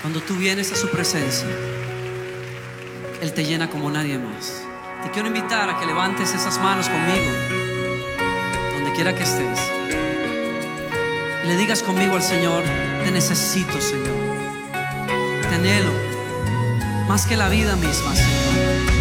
Cuando tú vienes a su presencia, Él te llena como nadie más. Te quiero invitar a que levantes esas manos conmigo, donde quiera que estés, y le digas conmigo al Señor: te necesito, Señor. Te anhelo más que la vida misma, Señor.